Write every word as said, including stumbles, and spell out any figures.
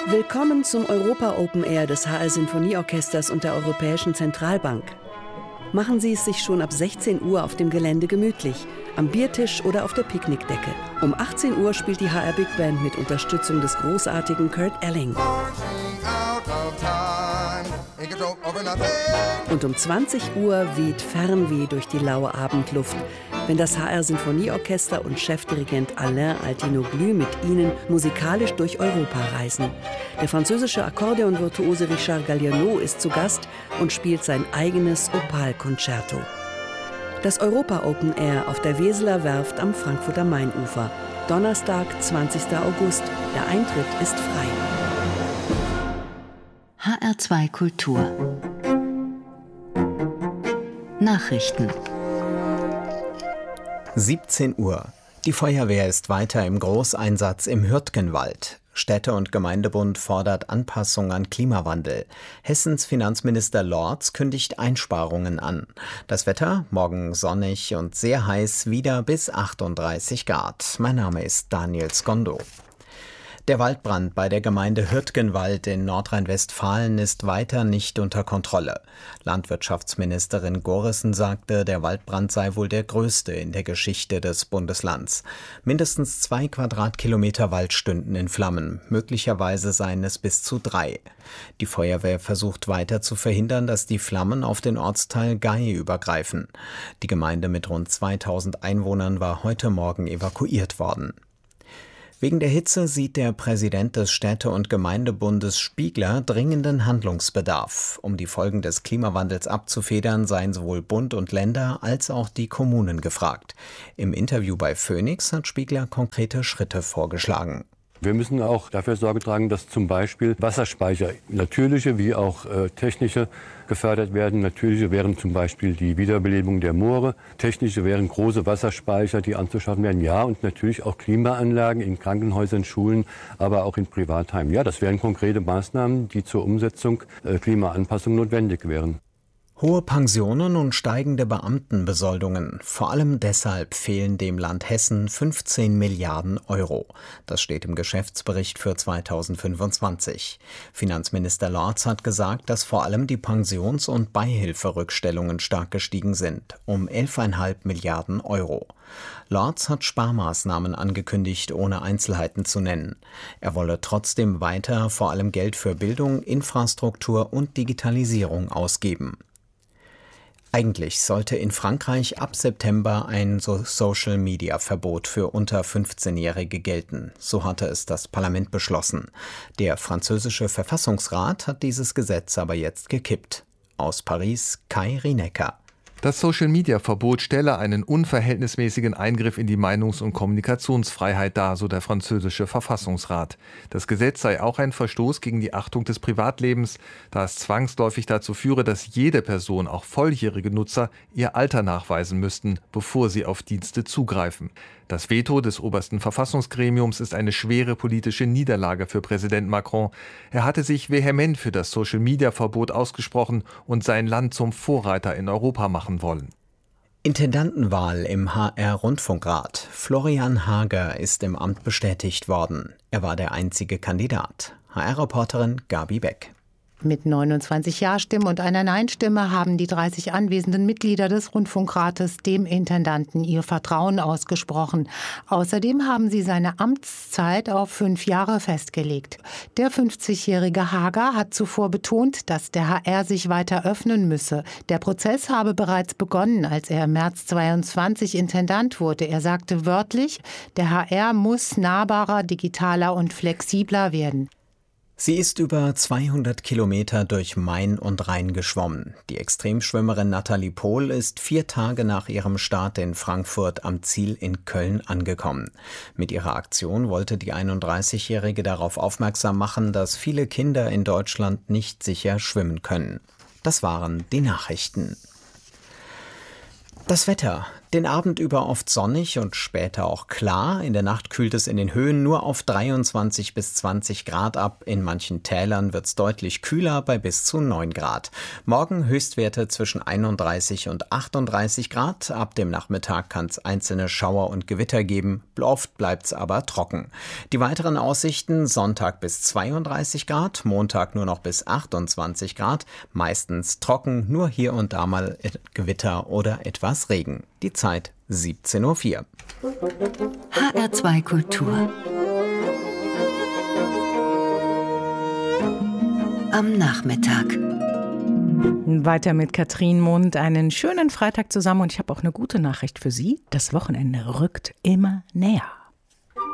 Willkommen zum Europa Open Air des H R Sinfonieorchesters und der Europäischen Zentralbank. Machen Sie es sich schon ab sechzehn Uhr auf dem Gelände gemütlich, am Biertisch oder auf der Picknickdecke. Um achtzehn Uhr spielt die H R Big Band mit Unterstützung des großartigen Kurt Elling. Und um zwanzig Uhr weht Fernweh durch die laue Abendluft, wenn das H R Sinfonieorchester und Chefdirigent Alain Altinoglu mit Ihnen musikalisch durch Europa reisen. Der französische Akkordeonvirtuose Richard Galliano ist zu Gast und spielt sein eigenes Opal-Concerto. Das Europa Open Air auf der Weseler Werft am Frankfurter Mainufer. Donnerstag, zwanzigster August. Der Eintritt ist frei. H R zwei Kultur Nachrichten. siebzehn Uhr. Die Feuerwehr ist weiter im Großeinsatz im Hürtgenwald. Städte- und Gemeindebund fordert Anpassung an Klimawandel. Hessens Finanzminister Lorz kündigt Einsparungen an. Das Wetter, morgen sonnig und sehr heiß, wieder bis achtunddreißig Grad. Mein Name ist Daniel Skondo. Der Waldbrand bei der Gemeinde Hürtgenwald in Nordrhein-Westfalen ist weiter nicht unter Kontrolle. Landwirtschaftsministerin Gorissen sagte, der Waldbrand sei wohl der größte in der Geschichte des Bundeslands. Mindestens zwei Quadratkilometer Wald stünden in Flammen. Möglicherweise seien es bis zu drei. Die Feuerwehr versucht weiter zu verhindern, dass die Flammen auf den Ortsteil Gay übergreifen. Die Gemeinde mit rund zweitausend Einwohnern war heute Morgen evakuiert worden. Wegen der Hitze sieht der Präsident des Städte- und Gemeindebundes Spiegler dringenden Handlungsbedarf. Um die Folgen des Klimawandels abzufedern, seien sowohl Bund und Länder als auch die Kommunen gefragt. Im Interview bei Phoenix hat Spiegler konkrete Schritte vorgeschlagen. Wir müssen auch dafür Sorge tragen, dass zum Beispiel Wasserspeicher, natürliche wie auch äh, technische, gefördert werden. Natürliche wären zum Beispiel die Wiederbelebung der Moore. Technische wären große Wasserspeicher, die anzuschaffen werden. Ja, und natürlich auch Klimaanlagen in Krankenhäusern, Schulen, aber auch in Privatheimen. Ja, das wären konkrete Maßnahmen, die zur Umsetzung äh, Klimaanpassung notwendig wären. Hohe Pensionen und steigende Beamtenbesoldungen. Vor allem deshalb fehlen dem Land Hessen fünfzehn Milliarden Euro. Das steht im Geschäftsbericht für zweitausendfünfundzwanzig. Finanzminister Lorz hat gesagt, dass vor allem die Pensions- und Beihilferückstellungen stark gestiegen sind, um elf Komma fünf Milliarden Euro. Lorz hat Sparmaßnahmen angekündigt, ohne Einzelheiten zu nennen. Er wolle trotzdem weiter vor allem Geld für Bildung, Infrastruktur und Digitalisierung ausgeben. Eigentlich sollte in Frankreich ab September ein Social-Media-Verbot für unter fünfzehnjährige gelten. So hatte es das Parlament beschlossen. Der französische Verfassungsrat hat dieses Gesetz aber jetzt gekippt. Aus Paris, Kai Rinecker. Das Social-Media-Verbot stelle einen unverhältnismäßigen Eingriff in die Meinungs- und Kommunikationsfreiheit dar, so der französische Verfassungsrat. Das Gesetz sei auch ein Verstoß gegen die Achtung des Privatlebens, da es zwangsläufig dazu führe, dass jede Person, auch volljährige Nutzer, ihr Alter nachweisen müssten, bevor sie auf Dienste zugreifen. Das Veto des obersten Verfassungsgremiums ist eine schwere politische Niederlage für Präsident Macron. Er hatte sich vehement für das Social-Media-Verbot ausgesprochen und sein Land zum Vorreiter in Europa machen wollen. Intendantenwahl im H R-Rundfunkrat. Florian Hager ist im Amt bestätigt worden. Er war der einzige Kandidat. H R-Reporterin Gabi Beck. Mit neunundzwanzig Ja-Stimmen und einer Nein-Stimme haben die dreißig anwesenden Mitglieder des Rundfunkrates dem Intendanten ihr Vertrauen ausgesprochen. Außerdem haben sie seine Amtszeit auf fünf Jahre festgelegt. Der fünfzigjährige Hager hat zuvor betont, dass der H R sich weiter öffnen müsse. Der Prozess habe bereits begonnen, als er im März zweiundzwanzig Intendant wurde. Er sagte wörtlich, der H R muss nahbarer, digitaler und flexibler werden. Sie ist über zweihundert Kilometer durch Main und Rhein geschwommen. Die Extremschwimmerin Nathalie Pohl ist vier Tage nach ihrem Start in Frankfurt am Ziel in Köln angekommen. Mit ihrer Aktion wollte die einunddreißigjährige darauf aufmerksam machen, dass viele Kinder in Deutschland nicht sicher schwimmen können. Das waren die Nachrichten. Das Wetter. Den Abend über oft sonnig und später auch klar. In der Nacht kühlt es in den Höhen nur auf dreiundzwanzig bis zwanzig Grad ab. In manchen Tälern wird es deutlich kühler bei bis zu neun Grad. Morgen Höchstwerte zwischen einunddreißig und achtunddreißig Grad. Ab dem Nachmittag kann es einzelne Schauer und Gewitter geben. Oft bleibt es aber trocken. Die weiteren Aussichten: Sonntag bis zweiunddreißig Grad, Montag nur noch bis achtundzwanzig Grad. Meistens trocken, nur hier und da mal Gewitter oder etwas Regen. Die Zeit siebzehn Uhr vier. H R zwei Kultur. Am Nachmittag. Weiter mit Katrin Mund. Einen schönen Freitag zusammen und ich habe auch eine gute Nachricht für Sie. Das Wochenende rückt immer näher.